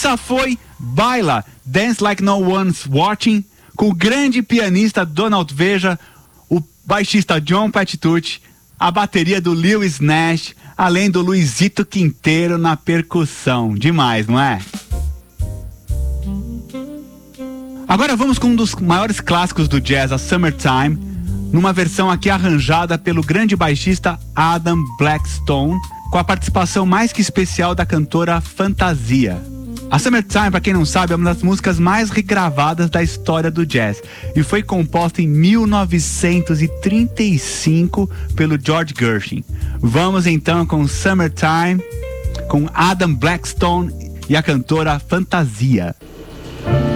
Essa foi Baila, Dance Like No One's Watching, com o grande pianista Donald Veja, o baixista John Patitucci, a bateria do Lewis Nash, além do Luizito Quinteiro na percussão. Demais, não é? Agora vamos com um dos maiores clássicos do jazz, a Summertime, numa versão aqui arranjada pelo grande baixista Adam Blackstone, com a participação mais que especial da cantora Fantasia. A Summertime, para quem não sabe, é uma das músicas mais regravadas da história do jazz e foi composta em 1935 pelo George Gershwin. Vamos então com Summertime, com Adam Blackstone e a cantora Fantasia.